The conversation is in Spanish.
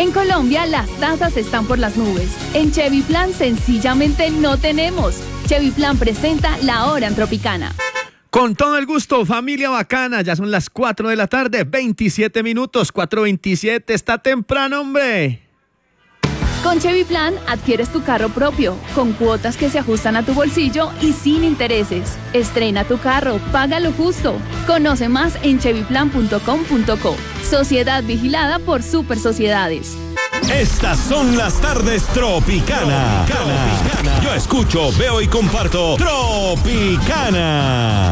En Colombia las tasas están por las nubes. En Chevy Plan sencillamente no tenemos. Chevy Plan presenta La Hora en Tropicana. Con todo el gusto, familia bacana, ya son las 4 de la tarde, 27 minutos, 4:27, está temprano, hombre. Con Chevy Plan adquieres tu carro propio, con cuotas que se ajustan a tu bolsillo y sin intereses. Estrena tu carro, págalo justo. Conoce más en chevyplan.com.co. Sociedad vigilada por Super Sociedades. Estas son las tardes Tropicana. Yo escucho, veo y comparto Tropicana.